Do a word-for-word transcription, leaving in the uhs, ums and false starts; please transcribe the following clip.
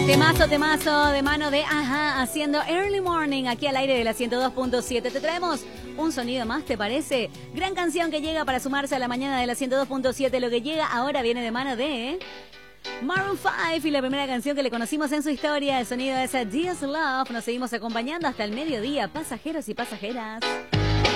Temazo, temazo de mano de Ajá, haciendo Early Morning aquí al aire de la ciento dos punto siete. Te traemos un sonido más, ¿te parece? Gran canción que llega para sumarse a la mañana de la ciento dos punto siete. Lo que llega ahora viene de mano de Maroon cinco y la primera canción que le conocimos en su historia. El sonido es Dear's Love. Nos seguimos acompañando hasta el mediodía, pasajeros y pasajeras.